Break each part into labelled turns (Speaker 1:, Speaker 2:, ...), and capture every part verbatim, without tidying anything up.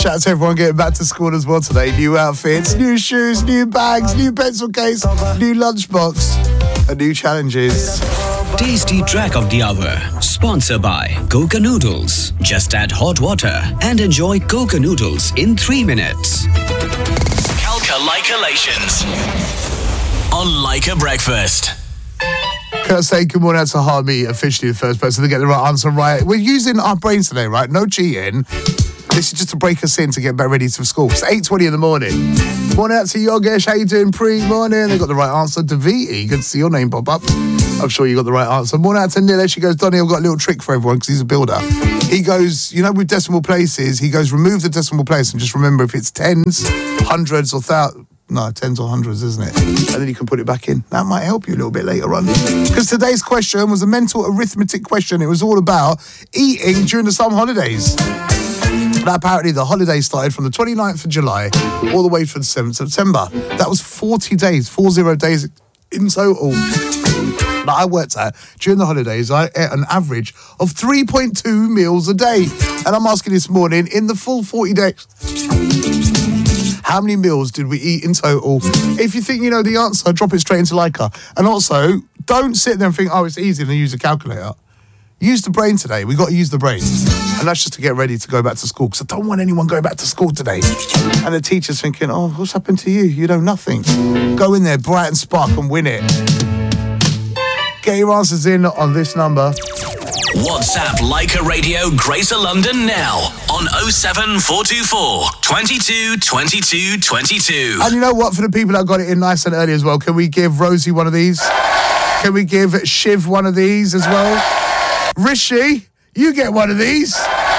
Speaker 1: Shout out to everyone getting back to school as well today. New outfits, new shoes, new bags, new pencil case, new lunchbox, and new challenges.
Speaker 2: Tasty track of the hour, sponsored by Coca Noodles. Just add hot water and enjoy Coca Noodles in three minutes.
Speaker 3: Calculations on Leica Breakfast.
Speaker 1: Can I say good morning to Harmy, officially the first person to get the right answer right. We're using our brains today, right? No cheating. This is just to break us in to get ready for school. It's eight twenty in the morning. Morning out to Yogesh. How you doing? Pre-morning. They got the right answer. Daviti, good to see your name pop up. I'm sure you got the right answer. Morning out to Nilesh. She goes, Donny, I've got a little trick for everyone because he's a builder. He goes, you know, with decimal places, he goes, remove the decimal place and just remember if it's tens, hundreds, or thousands. No, tens or hundreds, isn't it? And then you can put it back in. That might help you a little bit later on. Because today's question was a mental arithmetic question. It was all about eating during the summer holidays. Now, apparently, the holiday started from the twenty-ninth of July all the way to the seventh of September. That was forty days, four zero days in total. Now, I worked out during the holidays, I ate an average of three point two meals a day. And I'm asking this morning, in the full forty days, how many meals did we eat in total? If you think you know the answer, drop it straight into Leica. And also, don't sit there and think, oh, it's easy, and then use a calculator. Use the brain today. We've got to use the brain. And that's just to get ready to go back to school, because I don't want anyone going back to school today. And the teacher's thinking, oh, what's happened to you? You know nothing. Go in there, bright and spark, and win it. Get your answers in on this number.
Speaker 3: WhatsApp Leica Radio Greater London now on oh seven four two four, twenty-two, twenty-two, twenty-two.
Speaker 1: And you know what? For the people that got it in nice and early as well, can we give Rosie one of these? Can we give Shiv one of these as well? Rishi, you get one of these.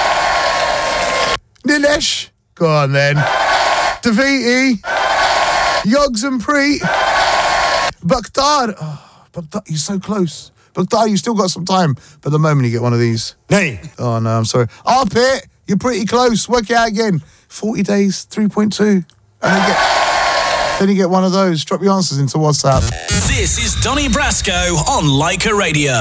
Speaker 1: Nilesh, go on then. Daviti, Yogs and Preet, Bakhtar. Oh, Bakhtar, you're so close. Bakhtar, you still got some time. But the moment you get one of these.
Speaker 4: Nay.
Speaker 1: Oh, no, I'm sorry. Arpit, you're pretty close. Work it out again. forty days, three point two. And then, get, then you get one of those. Drop your answers into WhatsApp.
Speaker 3: This is Donny Brasco on Leica Radio.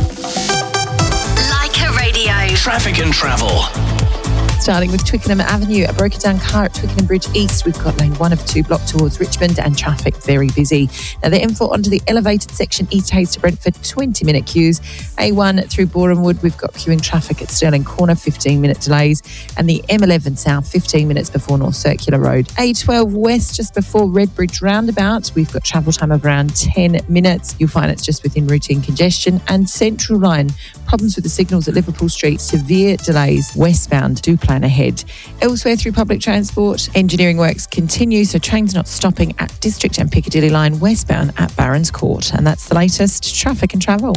Speaker 5: Leica Radio.
Speaker 3: Traffic and travel.
Speaker 6: Starting with Twickenham Avenue, a broken down car at Twickenham Bridge East. We've got lane one of two blocked towards Richmond and traffic very busy. Now the M four onto the elevated section East Hayes to Brentford, twenty minute queues. A one through Borehamwood, we've got queuing traffic at Stirling Corner, fifteen minute delays. And the M eleven South, fifteen minutes before North Circular Road. A twelve West, just before Redbridge Roundabout, we've got travel time of around ten minutes. You'll find it's just within routine congestion. And Central Line, problems with the signals at Liverpool Street, severe delays westbound. Do plan ahead. Elsewhere through public transport, engineering works continue, so trains not stopping at District and Piccadilly Line westbound at Barons Court. And that's the latest traffic and travel.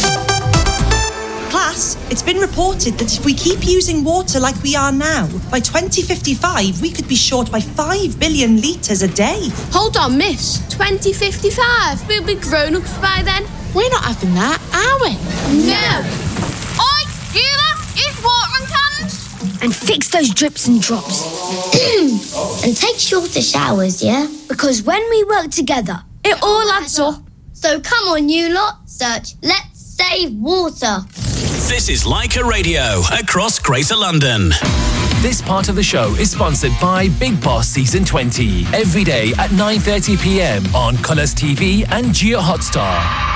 Speaker 7: Class, it's been reported that if we keep using water like we are now, by twenty fifty-five we could be short by five billion litres a day.
Speaker 8: Hold on, miss. twenty fifty-five? We'll be grown-ups by then. We're not having that, are we? No. Oi, you lot, use watering cans.
Speaker 9: And fix those drips and drops. And take shorter showers, yeah? Because when we work together,
Speaker 8: it all adds up.
Speaker 9: So come on, you lot, search Let's Save Water.
Speaker 3: This is Leica Radio across Greater London.
Speaker 10: This part of the show is sponsored by Big Boss Season twenty. Every day at nine thirty p m on Colours T V and Geo Hotstar.